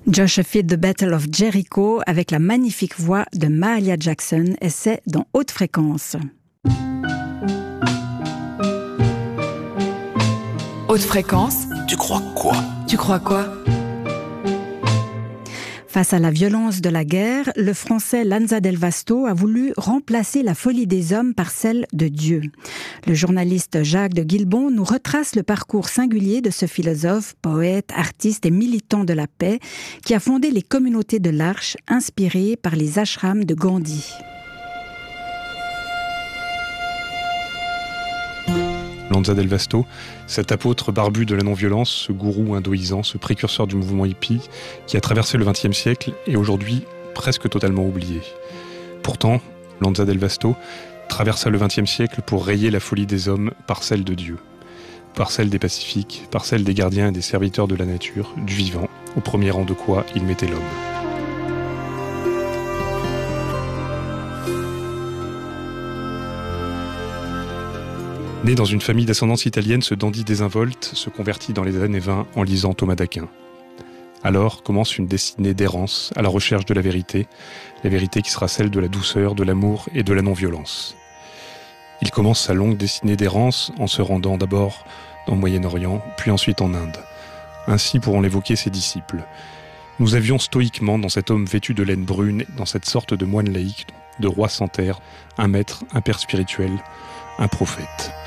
Joshua Fitt, The Battle of Jericho, avec la magnifique voix de Mahalia Jackson, et c'est dans Haute Fréquence. Haute Fréquence. Tu crois quoi ? Tu crois quoi ? Face à la violence de la guerre, le français Lanza del Vasto a voulu remplacer la folie des hommes par celle de Dieu. Le journaliste Jacques de Guilbon nous retrace le parcours singulier de ce philosophe, poète, artiste et militant de la paix qui a fondé les communautés de l'Arche inspirées par les ashrams de Gandhi. Lanza del Vasto, cet apôtre barbu de la non-violence, ce gourou hindoïsant, ce précurseur du mouvement hippie qui a traversé le XXe siècle et aujourd'hui presque totalement oublié. Pourtant, Lanza del Vasto traversa le XXe siècle pour rayer la folie des hommes par celle de Dieu, par celle des pacifiques, par celle des gardiens et des serviteurs de la nature, du vivant, au premier rang de quoi il mettait l'homme. Né dans une famille d'ascendance italienne, ce dandy désinvolte se convertit dans les années 20 en lisant Thomas d'Aquin. Alors commence une destinée d'errance à la recherche de la vérité qui sera celle de la douceur, de l'amour et de la non-violence. Il commence sa longue destinée d'errance en se rendant d'abord dans le Moyen-Orient, puis ensuite en Inde. Ainsi pourront l'évoquer ses disciples. Nous avions stoïquement dans cet homme vêtu de laine brune, dans cette sorte de moine laïque, de roi sans terre, un maître, un père spirituel, un prophète.